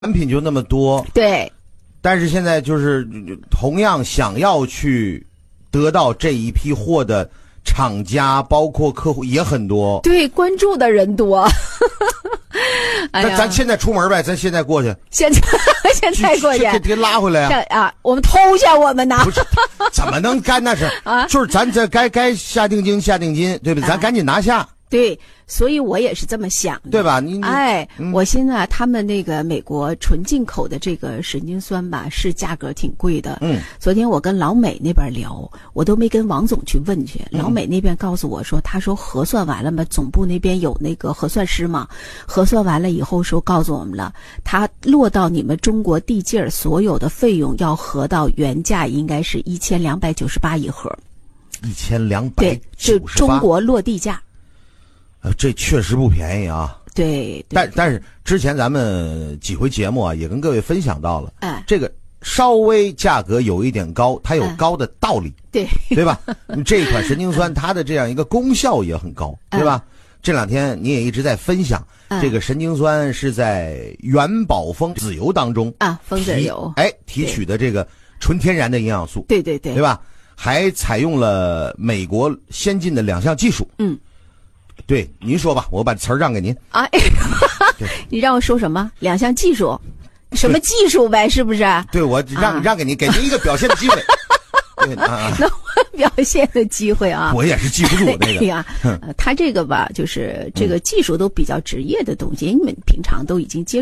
产品就那么多， 对， 但是现在就是同样想要去得到这一批货的厂家，包括客户也很多， 对，关注的人多。哎呀， 咱现在出门呗，咱现在过去， 现在过去， 给拉回来呀！ 啊，我们偷下我们呢？ 不是，怎么能干那是啊？ 就是咱这该下定金，对不对？咱赶紧拿下。 对，所以我也是这么想的， 对吧？你我现在他们那个美国纯进口的这个神经酸吧，是价格挺贵的。昨天我跟老美那边聊，我都没跟王总去问去。老美那边告诉我说，他说核算完了嘛，总部那边有那个核算师嘛，核算完了以后说告诉我们了，他落到你们中国地界儿所有的费用要合到原价应该是1298一盒。 1298， 对，就中国落地价。 这确实不便宜啊。 对， 但是之前咱们几回节目啊，也跟各位分享到了，这个稍微价格有一点高，它有高的道理，对吧？这一款神经酸它的这样一个功效也很高，对吧？这两天你也一直在分享，这个神经酸是在元宝丰籽油当中丰籽油提取的这个纯天然的营养素，对吧？还采用了美国先进的2项技术，对，您说吧，我把词儿让给您。 你让我说什么？2项技术，什么技术呗？是不是？ 对，我让给您，给您一个表现的机会。对那我表现的机会啊， 我也是记不住那个呀。他这个吧，就是这个技术都比较职业的东西，你们平常都已经接触。